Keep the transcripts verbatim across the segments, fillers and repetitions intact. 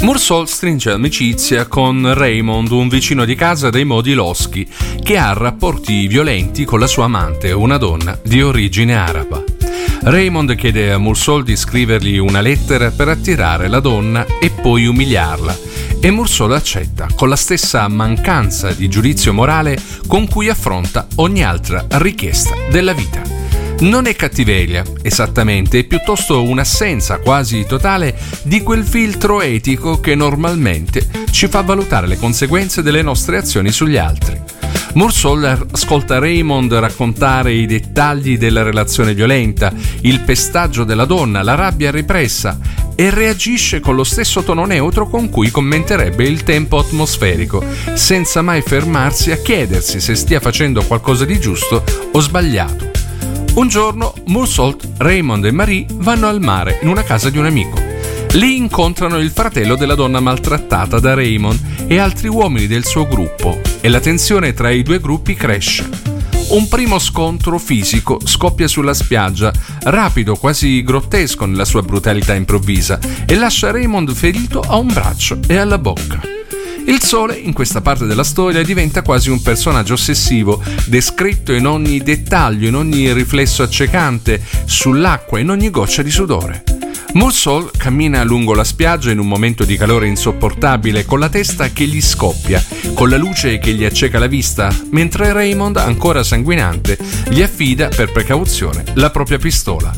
Mursol stringe amicizia con Raymond, un vicino di casa dei modi loschi, che ha rapporti violenti con la sua amante, una donna di origine araba. Raymond chiede a Mursol di scrivergli una lettera per attirare la donna e poi umiliarla, e Mursol accetta con la stessa mancanza di giudizio morale con cui affronta ogni altra richiesta della vita. Non è cattiveria, esattamente, è piuttosto un'assenza quasi totale di quel filtro etico che normalmente ci fa valutare le conseguenze delle nostre azioni sugli altri. Mursol ascolta Raymond raccontare i dettagli della relazione violenta, il pestaggio della donna, la rabbia repressa, e reagisce con lo stesso tono neutro con cui commenterebbe il tempo atmosferico, senza mai fermarsi a chiedersi se stia facendo qualcosa di giusto o sbagliato. Un giorno Mursol, Raymond e Marie vanno al mare in una casa di un amico. Lì incontrano il fratello della donna maltrattata da Raymond e altri uomini del suo gruppo, e la tensione tra i due gruppi cresce. Un primo scontro fisico scoppia sulla spiaggia, rapido, quasi grottesco nella sua brutalità improvvisa, e lascia Raymond ferito a un braccio e alla bocca. Il sole, in questa parte della storia, diventa quasi un personaggio ossessivo, descritto in ogni dettaglio, in ogni riflesso accecante, sull'acqua, in ogni goccia di sudore. Mursol cammina lungo la spiaggia in un momento di calore insopportabile, con la testa che gli scoppia, con la luce che gli acceca la vista, mentre Raymond, ancora sanguinante, gli affida per precauzione la propria pistola.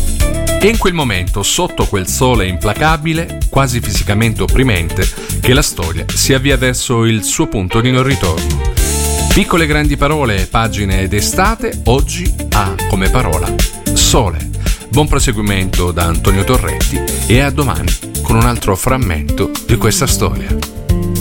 E in quel momento, sotto quel sole implacabile, quasi fisicamente opprimente, che la storia si avvia verso il suo punto di non ritorno. Piccole grandi parole, pagine d'estate, oggi ha come parola sole. Buon proseguimento da Antonio Torretti e a domani con un altro frammento di questa storia.